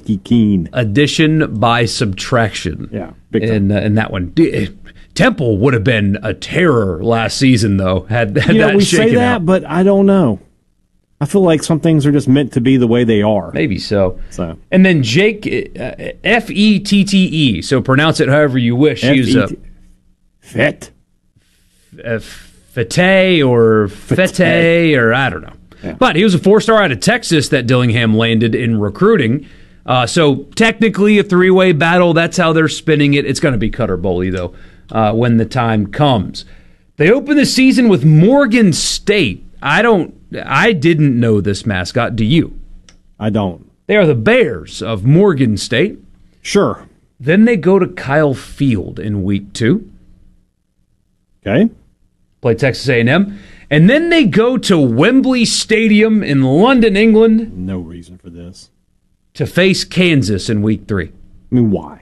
Mickey Keene. Addition by subtraction. Yeah, big time. In that one. Temple would have been a terror last season, though, had that we shaken say that, out. but I don't know. I feel like some things are just meant to be the way they are. Maybe so. And then Jake, Fette, so pronounce it however you wish. He's Fette? Fette or Fette or I don't know. Yeah. But he was a 4-star out of Texas that Dillingham landed in recruiting. So technically a three-way battle. That's how they're spinning it. It's going to be Cutter Boley, though, when the time comes. They open the season with Morgan State. I didn't know this mascot. Do you? I don't. They are the Bears of Morgan State. Sure. Then they go to Kyle Field in week 2. Okay. Play Texas A&M. And then they go to Wembley Stadium in London, England. No reason for this. To face Kansas in week 3. I mean, why?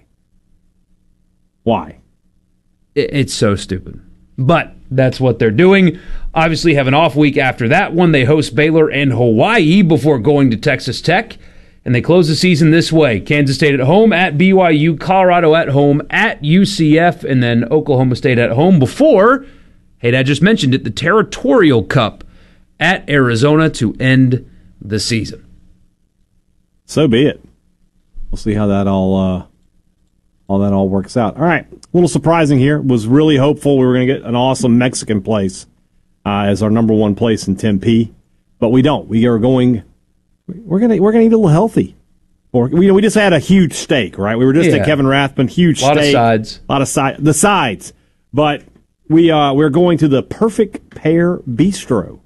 Why? It's so stupid. But that's what they're doing. Obviously have an off week after that one. They host Baylor and Hawaii before going to Texas Tech. And they close the season this way. Kansas State at home, at BYU, Colorado at home, at UCF, and then Oklahoma State at home before, hey, I just mentioned it, the Territorial Cup at Arizona to end the season. So be it. We'll see how that all works out. All right, a little surprising here. Was really hopeful we were going to get an awesome Mexican place as our number one place in Tempe, but we don't. We are going. We're gonna eat a little healthy. Or we just had a huge steak, right? We were just at Kevin Rathbun, huge steak, a lot of sides, the sides. But we're going to the Perfect Pear Bistro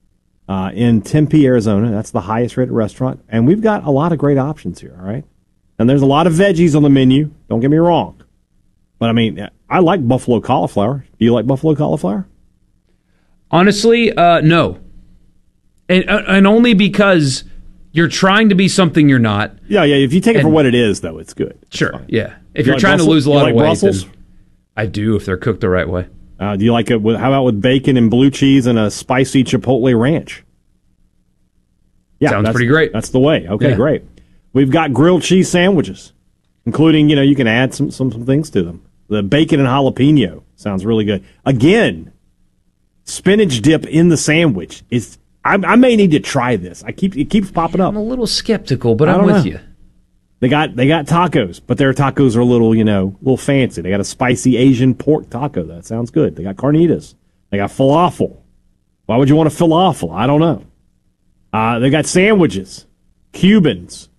in Tempe, Arizona. That's the highest rated restaurant, and we've got a lot of great options here. All right, and there's a lot of veggies on the menu. Don't get me wrong, but I mean, I like buffalo cauliflower. Do you like buffalo cauliflower? Honestly, no, and only because you're trying to be something you're not. Yeah. If you take it for what it is, though, it's good. Sure, yeah. If you're trying to lose a lot of weight, Brussels? then I do if they're cooked the right way. Do you like it? How about with bacon and blue cheese and a spicy chipotle ranch? Yeah, sounds pretty great. That's the way. Okay, great. We've got grilled cheese sandwiches, including you can add some things to them. The bacon and jalapeno sounds really good. Again, spinach dip in the sandwich is. I may need to try this. It keeps popping up. I'm a little skeptical, but I'm with you. They got tacos, but their tacos are a little fancy. They got a spicy Asian pork taco. That sounds good. They got carnitas. They got falafel. Why would you want a falafel? I don't know. They got sandwiches, Cubans,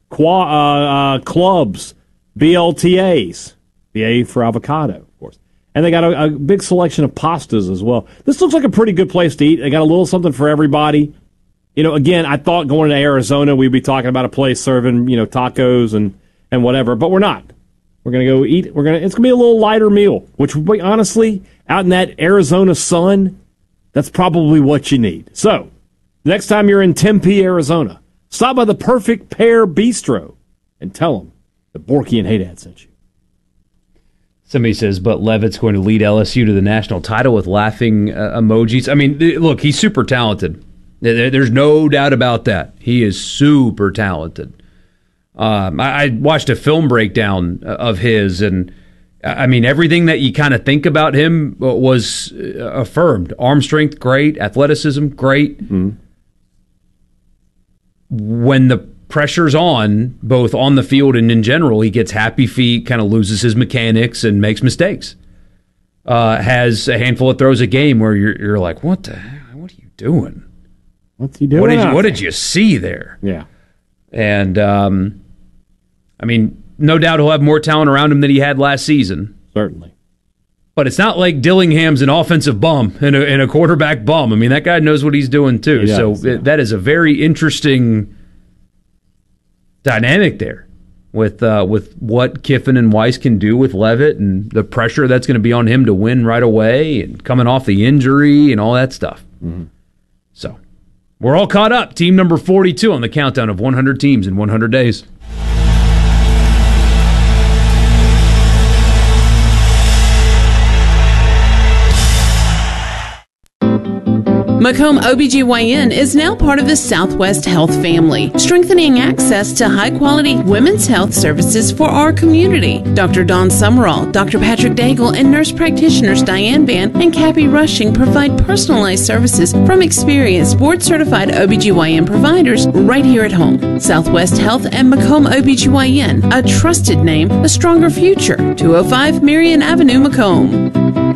clubs, BLTAs, the A for avocado, of course. And they got a big selection of pastas as well. This looks like a pretty good place to eat. They got a little something for everybody. Again, I thought going to Arizona we'd be talking about a place serving, tacos and whatever, but we're not. We're going to go eat. It's going to be a little lighter meal, which honestly, out in that Arizona sun, that's probably what you need. So, next time you're in Tempe, Arizona, stop by the Perfect Pear Bistro and tell them that Borky and Haydad sent you. Somebody says, but Levitt's going to lead LSU to the national title with laughing emojis. I mean, look, he's super talented. There's no doubt about that. He is super talented. I watched a film breakdown of his, and I mean, everything that you kind of think about him was affirmed. Arm strength, great. Athleticism, great. Mm-hmm. When the pressure's on, both on the field and in general, he gets happy feet, kind of loses his mechanics, and makes mistakes. Has a handful of throws a game where you're like, what the heck? What are you doing? What's he doing? What did you see there? Yeah. And, I mean, no doubt he'll have more talent around him than he had last season. Certainly. But it's not like Dillingham's an offensive bum and a quarterback bum. I mean, that guy knows what he's doing, too. That is a very interesting dynamic there with what Kiffin and Weiss can do with Levitt and the pressure that's going to be on him to win right away and coming off the injury and all that stuff. Mm-hmm. So we're all caught up. Team number 42 on the countdown of 100 teams in 100 days. Macomb OBGYN is now part of the Southwest Health family, strengthening access to high-quality women's health services for our community. Dr. Dawn Summerall, Dr. Patrick Daigle, and nurse practitioners Diane Ban and Cappy Rushing provide personalized services from experienced board-certified OBGYN providers right here at home. Southwest Health and Macomb OBGYN, a trusted name, a stronger future. 205 Marion Avenue, Macomb.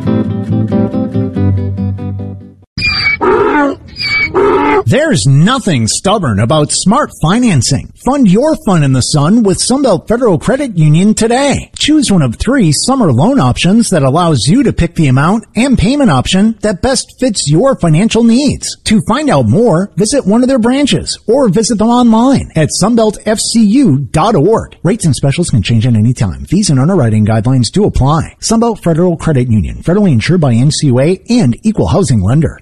There's nothing stubborn about smart financing. Fund your fun in the sun with Sunbelt Federal Credit Union today. Choose one of 3 summer loan options that allows you to pick the amount and payment option that best fits your financial needs. To find out more, visit one of their branches or visit them online at sunbeltfcu.org. Rates and specials can change at any time. Fees and underwriting guidelines do apply. Sunbelt Federal Credit Union, federally insured by NCUA and equal housing lender.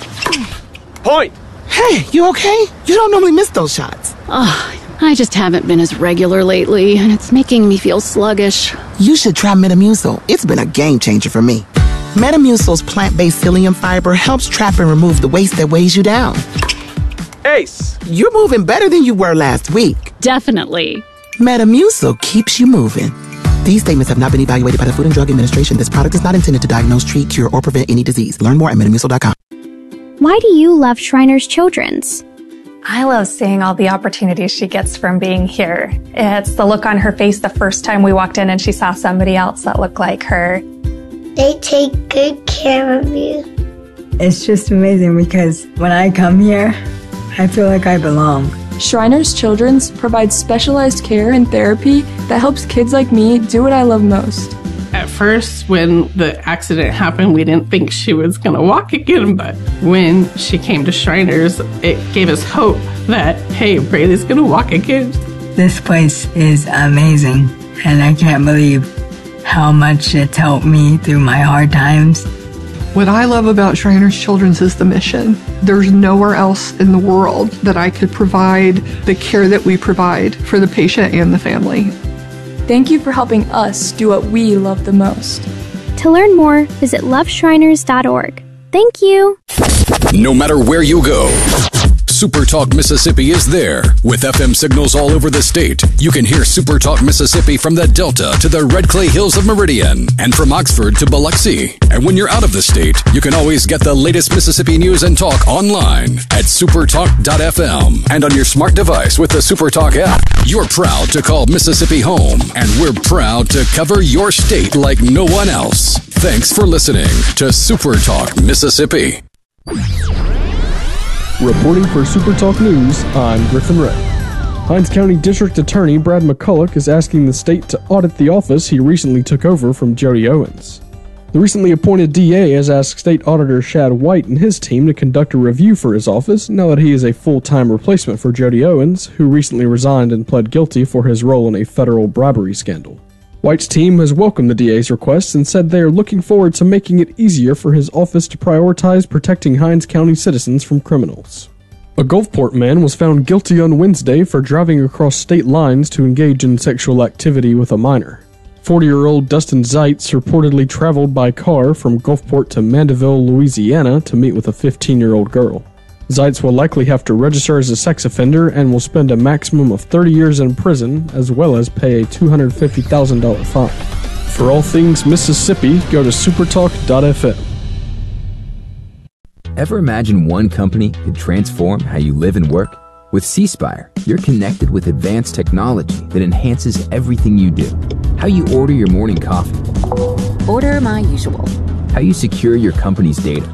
Point! Hey, you okay? You don't normally miss those shots. I just haven't been as regular lately, and it's making me feel sluggish. You should try Metamucil. It's been a game changer for me. Metamucil's plant-based psyllium fiber helps trap and remove the waste that weighs you down. Ace! You're moving better than you were last week. Definitely. Metamucil keeps you moving. These statements have not been evaluated by the Food and Drug Administration. This product is not intended to diagnose, treat, cure, or prevent any disease. Learn more at metamucil.com. Why do you love Shriners Children's? I love seeing all the opportunities she gets from being here. It's the look on her face the first time we walked in and she saw somebody else that looked like her. They take good care of you. It's just amazing because when I come here, I feel like I belong. Shriners Children's provides specialized care and therapy that helps kids like me do what I love most. At first, when the accident happened, we didn't think she was going to walk again, but when she came to Shriners, it gave us hope that, hey, Braylee's going to walk again. This place is amazing, and I can't believe how much it's helped me through my hard times. What I love about Shriners Children's is the mission. There's nowhere else in the world that I could provide the care that we provide for the patient and the family. Thank you for helping us do what we love the most. To learn more, visit loveshriners.org. Thank you. No matter where you go, Super Talk Mississippi is there. With FM signals all over the state, you can hear Super Talk Mississippi from the Delta to the Red Clay Hills of Meridian and from Oxford to Biloxi. And when you're out of the state, you can always get the latest Mississippi news and talk online at supertalk.fm and on your smart device with the Super Talk app. You're proud to call Mississippi home, and we're proud to cover your state like no one else. Thanks for listening to Super Talk Mississippi. Reporting for Super Talk News, I'm Griffin Ray. Hinds County District Attorney Brad McCulloch is asking the state to audit the office he recently took over from Jody Owens. The recently appointed DA has asked State Auditor Shad White and his team to conduct a review for his office now that he is a full-time replacement for Jody Owens, who recently resigned and pled guilty for his role in a federal bribery scandal. White's team has welcomed the DA's request and said they are looking forward to making it easier for his office to prioritize protecting Hinds County citizens from criminals. A Gulfport man was found guilty on Wednesday for driving across state lines to engage in sexual activity with a minor. 40-year-old Dustin Zeitz reportedly traveled by car from Gulfport to Mandeville, Louisiana to meet with a 15-year-old girl. Zeitz will likely have to register as a sex offender and will spend a maximum of 30 years in prison, as well as pay a $250,000 fine. For all things Mississippi, go to supertalk.fm. Ever imagine one company could transform how you live and work? With C-Spire, you're connected with advanced technology that enhances everything you do. How you order your morning coffee. Order my usual. How you secure your company's data.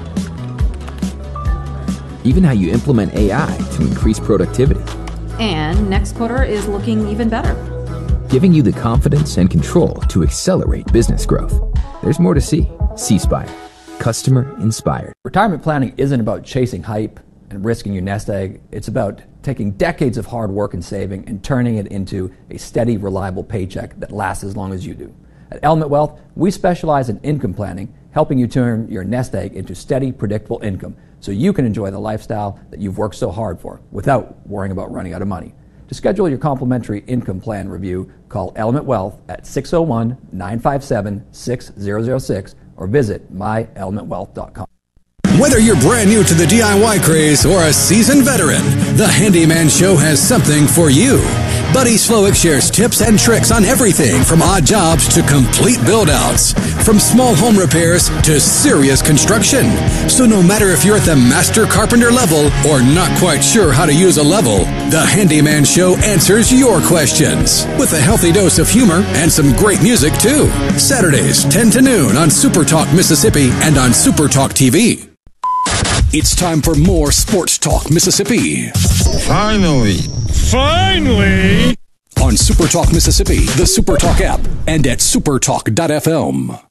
Even how you implement AI to increase productivity. And next quarter is looking even better. Giving you the confidence and control to accelerate business growth. There's more to see. C-Spire. Customer inspired. Retirement planning isn't about chasing hype and risking your nest egg. It's about taking decades of hard work and saving and turning it into a steady, reliable paycheck that lasts as long as you do. At Element Wealth, we specialize in income planning, helping you turn your nest egg into steady, predictable income so you can enjoy the lifestyle that you've worked so hard for without worrying about running out of money. To schedule your complimentary income plan review, call Element Wealth at 601-957-6006 or visit myelementwealth.com. Whether you're brand new to the DIY craze or a seasoned veteran, the Handyman Show has something for you. Buddy Slowick shares tips and tricks on everything from odd jobs to complete build-outs, from small home repairs to serious construction. So no matter if you're at the master carpenter level or not quite sure how to use a level, the Handyman Show answers your questions with a healthy dose of humor and some great music too. Saturdays, 10 to noon on Super Talk Mississippi and on Super Talk TV. It's time for more Sports Talk Mississippi. Finally. On Super Talk Mississippi, the Super Talk app, and at supertalk.fm.